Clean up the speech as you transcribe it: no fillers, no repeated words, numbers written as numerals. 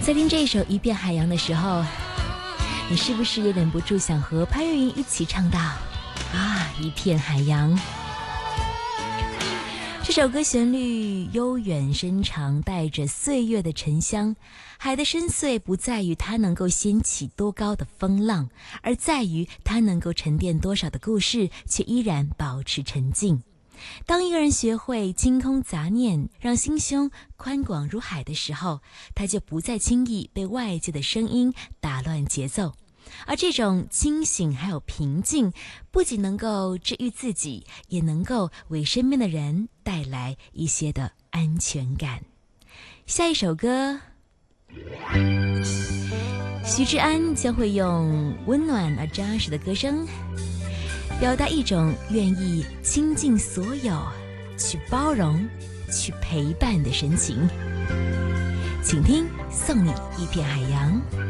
在听这首《一片海洋》的时候，你是不是也忍不住想和潘越云一起唱到啊，一片海洋？这首歌旋律悠远深长，带着岁月的沉香。海的深邃不在于它能够掀起多高的风浪，而在于它能够沉淀多少的故事，却依然保持沉静。当一个人学会清空杂念，让心胸宽广如海的时候，他就不再轻易被外界的声音打乱节奏。而这种清醒还有平静，不仅能够治愈自己，也能够为身边的人带来一些的安全感。下一首歌，徐志安将会用温暖而扎实的歌声，表达一种愿意倾尽所有，去包容，去陪伴的深情。请听，送你一片海洋。